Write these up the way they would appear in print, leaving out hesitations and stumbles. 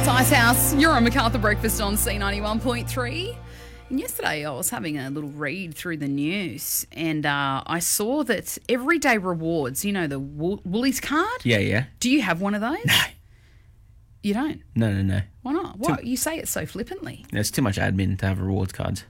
It's Icehouse. You're on MacArthur Breakfast on C91.3. And yesterday I was having a little read through the news and I saw that Everyday Rewards, you know, the Woolies card? Yeah. Do you have one of those? No. You don't? No. Why not? What? You say it so flippantly. There's too much admin to have rewards cards.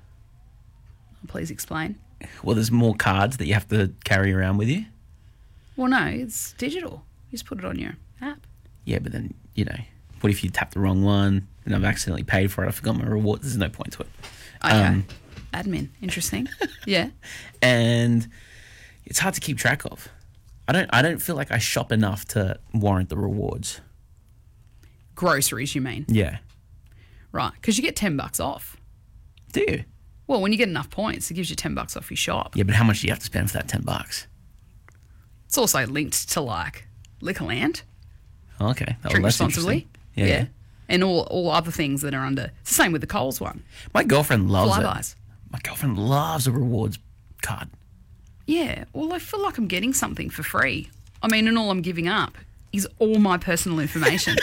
Please explain. Well, there's more cards that you have to carry around with you. Well, no, it's digital. You just put it on your app. Yeah, but then, you know, what if you tap the wrong one and I've accidentally paid for it? I forgot my reward. There's no point to it. Okay. Admin. Interesting. Yeah. And it's hard to keep track of. I don't feel like I shop enough to warrant the rewards. Groceries, you mean? Yeah. Right. Because you get $10 off. Do you? Well, when you get enough points, it gives you $10 off your shop. Yeah, but how much do you have to spend for that $10? It's also linked to like Liquorland. Oh, okay. Oh, Drink that's responsibly. interesting. Yeah. And all other things that are under. It's the same with the Coles one. My girlfriend loves Flybys. it. My girlfriend loves a rewards card. Yeah. Well, I feel like I'm getting something for free. I mean, and all I'm giving up is all my personal information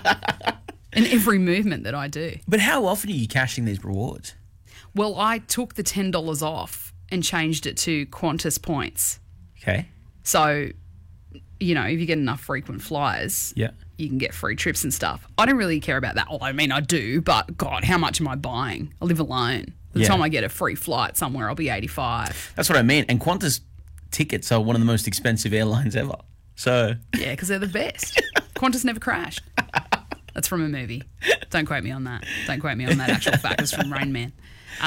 and every movement that I do. But how often are you cashing these rewards? Well, I took the $10 off and changed it to Qantas points. Okay. So, you know, if you get enough frequent flyers, Yeah. you can get free trips and stuff. I don't really care about that. Well, I mean, I do, but God, how much am I buying? I live alone. By the Yeah. time I get a free flight somewhere, I'll be 85. That's what I mean. And Qantas tickets are one of the most expensive airlines ever. So Yeah, because they're the best. Qantas never crashed. That's from a movie. Don't quote me on that. Don't quote me on that actual fact. It's from Rain Man.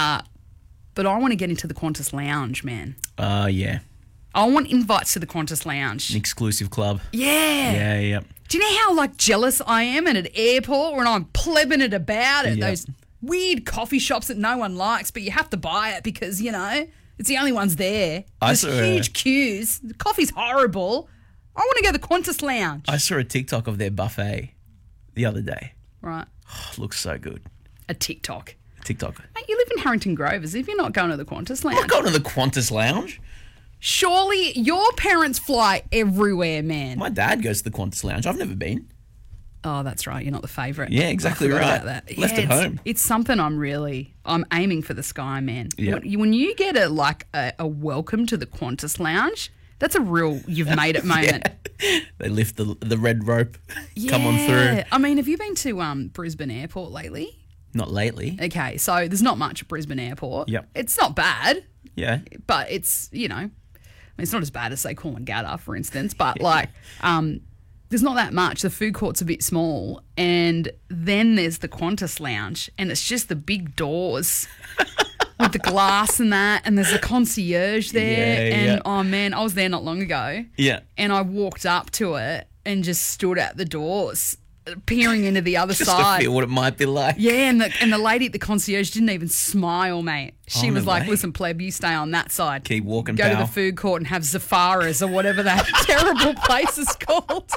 But I want to get into the Qantas Lounge, man. yeah. I want invites to the Qantas Lounge. An exclusive club. Yeah. Yeah. Do you know how like jealous I am at an airport when I'm plebbing it about at Yep. those weird coffee shops that no one likes, but you have to buy it because, you know, it's the only ones there. I There's saw huge queues. The coffee's horrible. I want to go to the Qantas Lounge. I saw a TikTok of their buffet the other day. Right. Oh, it looks so good. A TikTok. TikTok. Mate, you live in Harrington Grove as if you're not going to the Qantas I'm Lounge. not going to the Qantas Lounge. Surely your parents fly everywhere, man. My dad goes to the Qantas Lounge. I've never been. Oh, that's right. You're not the favourite. Yeah, exactly I forgot right. about that. Left at it's- home. It's something I'm aiming for the sky, man. Yeah. When you get a welcome to the Qantas Lounge, that's a real you've made it moment. They lift the red rope, come on through. I mean, have you been to Brisbane Airport lately? Not lately. Okay, so there's not much at Brisbane Airport. Yep. It's not bad, Yeah. but it's, you know, I mean, it's not as bad as, say, Coolangatta, for instance, but there's not that much. The food court's a bit small, and then there's the Qantas Lounge, and it's just the big doors with the glass and that, and there's a concierge there, Yeah, and yeah. oh man, I was there not long ago, Yeah. and I walked up to it and just stood at the doors, peering into the other Just side. to feel what it might be like. Yeah, and the lady at the concierge didn't even smile, mate. She Oh, was no like, way. listen, pleb, you stay on that side. Keep walking, Go to pal. the food court and have Zafaras or whatever that terrible place is called.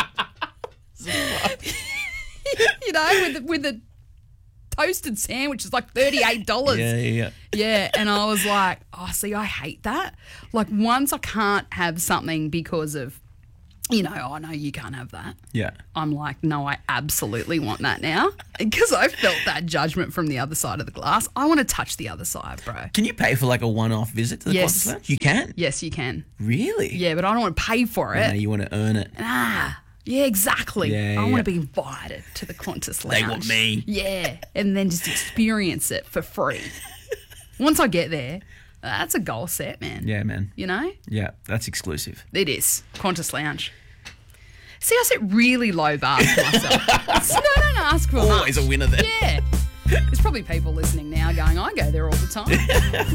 You know, with the toasted sandwich is like $38. Yeah. Yeah, and I was like, oh, see, I hate that. Like, once I can't have something because of, you know, oh, no, you can't have that. Yeah. I'm like, no, I absolutely want that now because I felt that judgment from the other side of the glass. I want to touch the other side, bro. Can you pay for like a one-off visit to the Yes. Qantas Lounge? You can? Yes, you can. Really? Yeah, but I don't want to pay for No, it. you want to earn it. Yeah, exactly. Yeah, I yeah. want to be invited to the Qantas Lounge. They want me. Yeah, and then just experience it for free. Once I get there, that's a goal set, man. Yeah, man. You know? Yeah, that's exclusive. It is. Qantas Lounge. See, I set really low bar for myself. So I don't ask for much. Always a winner there. Yeah. There's probably people listening now going, I go there all the time.